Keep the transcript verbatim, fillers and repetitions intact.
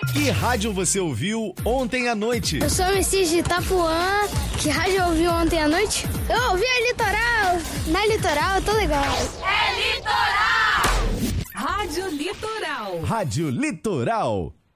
Que rádio você ouviu ontem à noite? Eu sou o Messias de Itapuã. Que rádio eu ouvi ontem à noite? Eu ouvi a Litoral. Na Litoral eu tô legal. É Litoral! Rádio Litoral. Rádio Litoral.